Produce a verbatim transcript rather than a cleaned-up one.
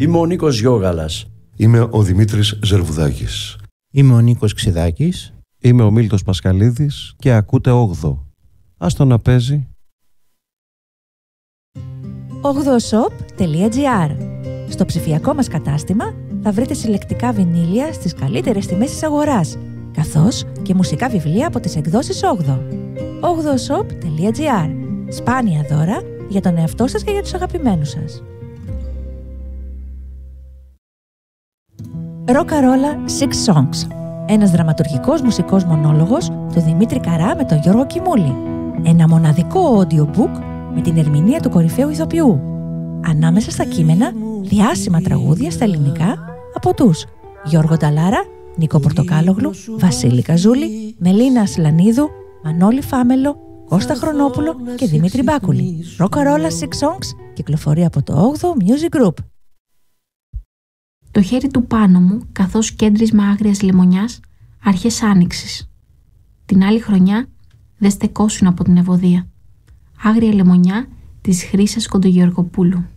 Είμαι ο Νίκος Γιώγαλας. Είμαι ο Δημήτρης Ζερβουδάκης. Είμαι ο Νίκος Ξηδάκης. Είμαι ο Μίλτος Πασχαλίδης και ακούτε όγδοο. Ας το να παίζει. όγδοο σοπ τελεία τζι άρ. Στο ψηφιακό μας κατάστημα θα βρείτε συλλεκτικά βινίλια στις καλύτερες τιμές της αγοράς, καθώς και μουσικά βιβλία από τις εκδόσεις όγδοο. όγδοο σοπ τελεία τζι άρ. Σπάνια δώρα για τον εαυτό σας και για τους αγαπημένους σας. Ροκαρόλα Six Songs. Ένας δραματουργικός μουσικός μονόλογος του Δημήτρη Καρά με τον Γιώργο Κιμούλη. Ένα μοναδικό audiobook με την ερμηνεία του κορυφαίου ηθοποιού. Ανάμεσα στα κείμενα, διάσημα τραγούδια στα ελληνικά από τους Γιώργο Ταλάρα, Νίκο Πορτοκάλογλου, Βασίλη Καζούλη, Μελίνα Ασλανίδου, Μανώλη Φάμελο, Κώστα Χρονόπουλο και Δημήτρη Μπάκουλη. Ροκαρόλα Six Songs κυκλοφορεί από το όγδοο Music Group. Το χέρι του πάνω μου, καθώς κέντρισμα άγριας λεμονιάς, αρχές άνοιξης. Την άλλη χρονιά δεν στεκόσουν από την ευωδία. Άγρια λεμονιά της Χρύσας Κοντογεωργοπούλου.